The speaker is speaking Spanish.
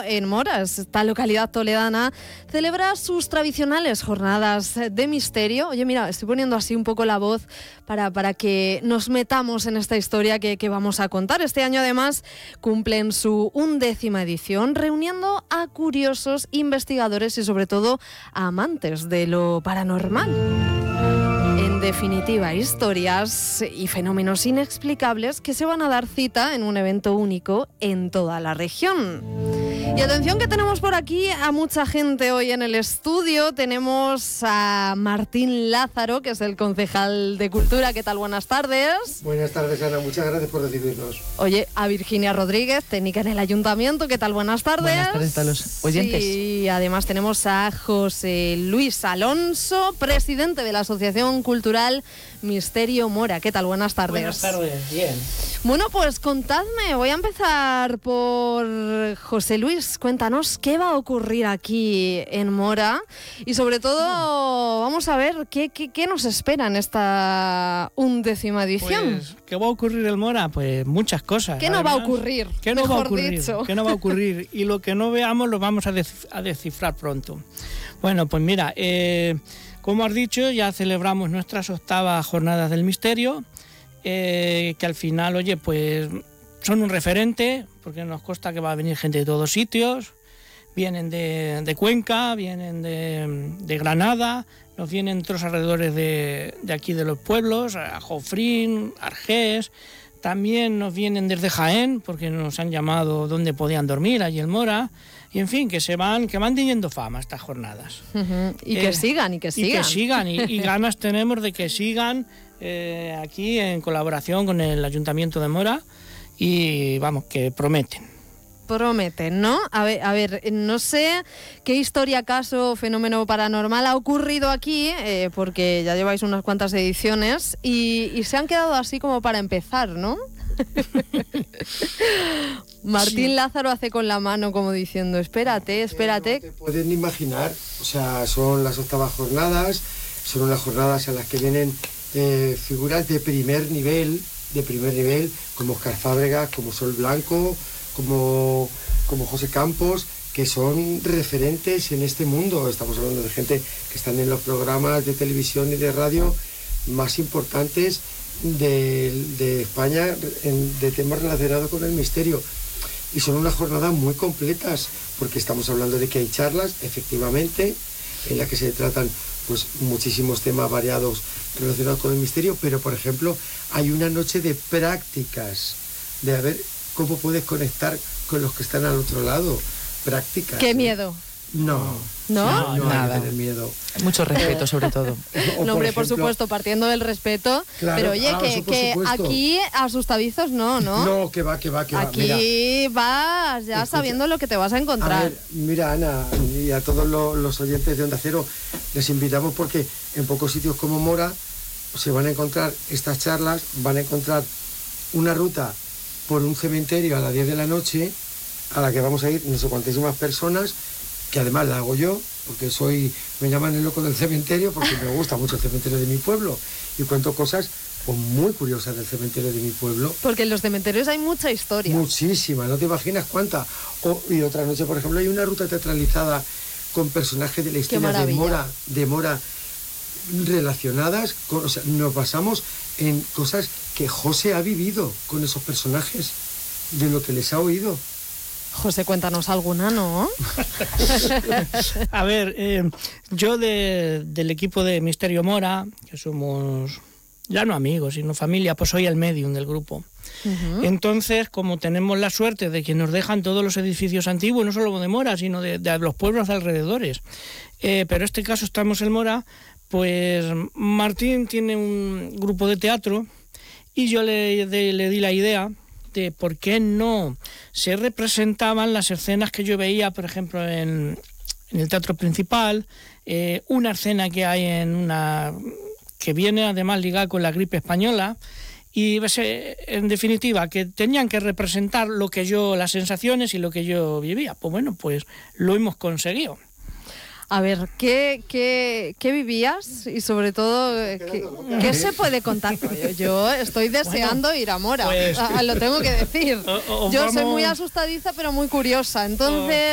en Mora, esta localidad toledana, celebra sus tradicionales jornadas de misterio. Oye, mira, estoy poniendo así un poco la voz para que nos metamos en esta historia que vamos a contar. Este año, además, cumplen su 11ª edición, reuniendo a curiosos, investigadores y, sobre todo, a amantes de lo paranormal. En definitiva, historias y fenómenos inexplicables que se van a dar cita en un evento único en toda la región. Y atención, que tenemos por aquí a mucha gente hoy en el estudio. Tenemos a Martín Lázaro, que es el concejal de Cultura. ¿Qué tal? Buenas tardes. Buenas tardes, Ana. Muchas gracias por recibirnos. Oye, a Virginia Rodríguez, técnica en el Ayuntamiento. ¿Qué tal? Buenas tardes. Buenas tardes a los oyentes. Y además tenemos a José Luis Alonso, presidente de la Asociación Cultural Misterio Mora. ¿Qué tal? Buenas tardes. Buenas tardes, bien. Bueno, pues contadme, voy a empezar por José Luis. Cuéntanos qué va a ocurrir aquí en Mora y, sobre todo, vamos a ver qué nos espera en esta 11ª edición. Pues, ¿qué va a ocurrir en Mora? Pues muchas cosas. ¿Qué no va a ocurrir? ¿Qué no va a ocurrir? Dicho. ¿Qué no va a ocurrir? Y lo que no veamos lo vamos a descifrar pronto. Bueno, pues mira, como has dicho, ya celebramos nuestras 8ª jornadas del misterio, que al final, oye, pues son un referente, porque nos consta que va a venir gente de todos sitios. Vienen de Cuenca, vienen de Granada, nos vienen otros alrededores de aquí de los pueblos, a Jofrín, Argés. También nos vienen desde Jaén, porque nos han llamado dónde podían dormir, allí en Mora. Y en fin, que van teniendo fama estas jornadas. Y que sigan. Y que sigan, y ganas tenemos de que sigan aquí en colaboración con el Ayuntamiento de Mora. Y vamos, que prometen. Prometen, ¿no? A ver, no sé qué historia, caso, fenómeno paranormal ha ocurrido aquí, porque ya lleváis unas cuantas ediciones y se han quedado así como para empezar, ¿no? Martín Lázaro hace con la mano como diciendo, espérate. No te pueden imaginar, o sea, son las 8ª jornadas, son unas jornadas en las que vienen figuras de primer nivel, como Oscar Fábregas, como Sol Blanco, como José Campos, que son referentes en este mundo. Estamos hablando de gente que están en los programas de televisión y de radio más importantes de España de temas relacionados con el misterio. Y son unas jornadas muy completas, porque estamos hablando de que hay charlas, efectivamente, en las que se tratan pues muchísimos temas variados relacionados con el misterio, pero por ejemplo hay una noche de prácticas, de a ver cómo puedes conectar con los que están al otro lado. Prácticas. ¡Qué miedo! No, nada. Hay que tener miedo. Mucho respeto, sobre todo. No, hombre, por supuesto, partiendo del respeto. Claro, pero oye, que aquí asustadizos no. No, que va. Aquí vas ya sabiendo lo que te vas a encontrar. A ver, mira, Ana, y a todos los oyentes de Onda Cero, les invitamos porque en pocos sitios como Mora se van a encontrar estas charlas, van a encontrar una ruta por un cementerio a las 10 de la noche, a la que vamos a ir no sé cuantísimas personas, que además la hago yo, porque me llaman el loco del cementerio, porque me gusta mucho el cementerio de mi pueblo, y cuento cosas pues muy curiosas del cementerio de mi pueblo. Porque en los cementerios hay mucha historia. Muchísima, no te imaginas cuánta. Y otra noche, por ejemplo, hay una ruta teatralizada con personajes de la historia de Mora relacionadas con, o sea, nos basamos en cosas que José ha vivido con esos personajes, de lo que les ha oído. José, cuéntanos alguna, ¿no? A ver, yo del equipo de Misterio Mora, que somos ya no amigos, sino familia, pues soy el medium del grupo. Uh-huh. Entonces, como tenemos la suerte de que nos dejan todos los edificios antiguos, no solo de Mora, sino de los pueblos alrededores, pero en este caso estamos en Mora, pues Martín tiene un grupo de teatro y yo le di la idea de por qué no se representaban las escenas que yo veía, por ejemplo, en el teatro principal, una escena que hay que viene además ligada con la gripe española, y en definitiva que tenían que representar las sensaciones y lo que yo vivía. Pues bueno, pues lo hemos conseguido. A ver, ¿qué vivías? Y sobre todo, ¿qué se puede contar? Yo estoy deseando ir a Mora, pues, lo tengo que decir. Yo soy muy asustadiza, pero muy curiosa, entonces...